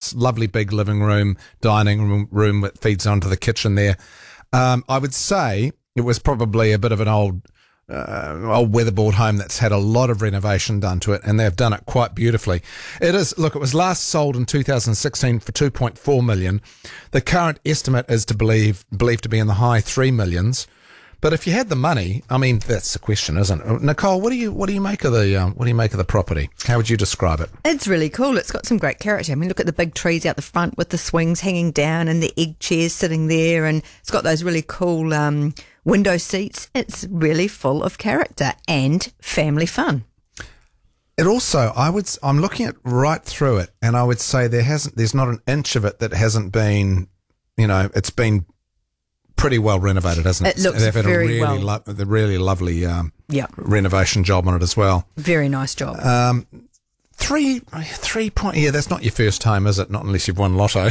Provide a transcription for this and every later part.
house, lovely big living room, dining room that feeds onto the kitchen there. I would say it was probably a bit of an old weatherboard home that's had a lot of renovation done to it, and they've done it quite beautifully. It was last sold in 2016 for 2.4 million. The current estimate is believed to be in the high 3 millions. But if you had the money, I mean, that's the question, isn't it? Nicole, what do you make of the property? How would you describe it? It's really cool. It's got some great character. I mean, look at the big trees out the front with the swings hanging down and the egg chairs sitting there, and it's got those really cool window seats. It's really full of character and family fun. It also, I'm looking at right through it, and I would say there's not an inch of it that hasn't been, it's been pretty well renovated, hasn't it? It looks They've had very a really lovely renovation job on it as well. Very nice job. 3 point. Yeah, that's not your first home, is it? Not unless you've won lotto.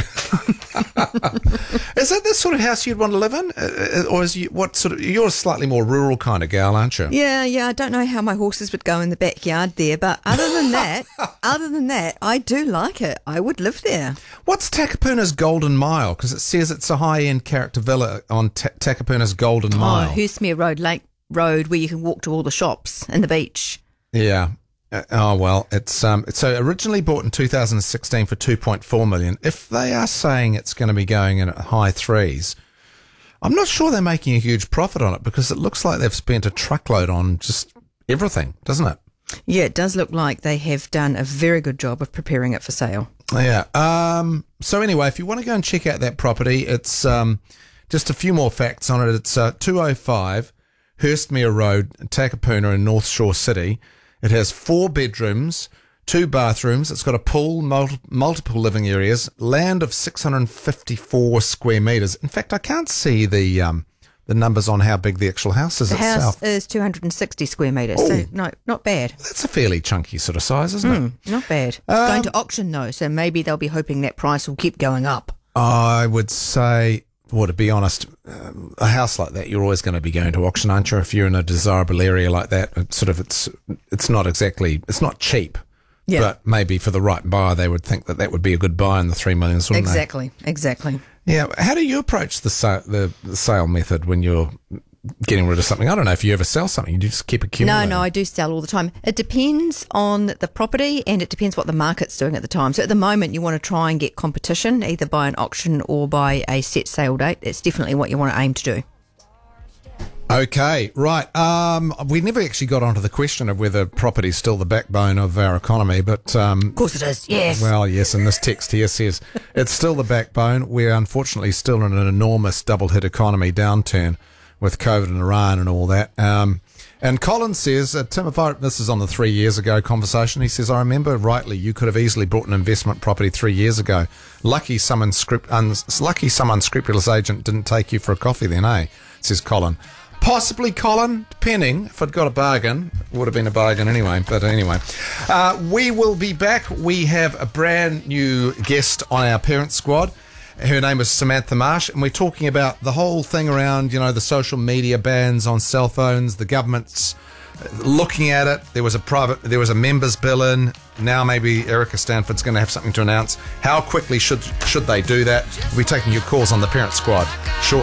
Is that the sort of house you'd want to live in, or you're a slightly more rural kind of gal, aren't you? Yeah. I don't know how my horses would go in the backyard there, but other than that, I do like it. I would live there. What's Takapuna's Golden Mile? Because it says it's a high-end character villa on Takapuna's Golden Mile. Oh, Hurstmere Road, Lake Road, where you can walk to all the shops and the beach. Yeah. It's so originally bought in 2016 for 2.4 million. If they are saying it's going to be going in at high threes, I'm not sure they're making a huge profit on it, because it looks like they've spent a truckload on just everything, doesn't it? Yeah, it does look like they have done a very good job of preparing it for sale. Yeah. So anyway, if you want to go and check out that property, it's just a few more facts on it. It's 205 Hurstmere Road, Takapuna in North Shore City. It has 4 bedrooms, 2 bathrooms. It's got a pool, multiple living areas, land of 654 square metres. In fact, I can't see the numbers on how big the actual house is itself. The house is 260 square metres, so no, not bad. That's a fairly chunky sort of size, isn't it? Not bad. It's going to auction though, so maybe they'll be hoping that price will keep going up. I would say, well, to be honest, a house like that, you're always going to be going to auction, aren't you? If you're in a desirable area like that, it's not cheap. Yeah. But maybe for the right buyer, they would think that would be a good buy in the 3 million, wouldn't they? Exactly. Yeah. How do you approach the sale method when you're getting rid of something? I don't know if you ever sell something. You just keep accumulating. No, I do sell all the time. It depends on the property, and it depends what the market's doing at the time. So at the moment, you want to try and get competition, either by an auction or by a set sale date. It's definitely what you want to aim to do. Okay, right. We never actually got onto the question of whether property is still the backbone of our economy, but of course it is. Yes. Well, yes, and this text here says it's still the backbone. We're unfortunately still in an enormous double hit economy downturn with COVID and Iran and all that. And Colin says, Tim, this is on the 3 years ago conversation. He says, I remember rightly, you could have easily bought an investment property 3 years ago. Lucky some unscrupulous agent didn't take you for a coffee then, eh? Says Colin. Possibly, Colin, depending. If I'd got a bargain, it would have been a bargain anyway. But anyway, we will be back. We have a brand new guest on our Parent Squad. Her name is Samantha Marsh, and we're talking about the whole thing around, the social media bans on cell phones. The government's looking at it. There was a members bill in. Now maybe Erica Stanford's going to have something to announce. How quickly should they do that? We'll be taking your calls on the Parent Squad shortly.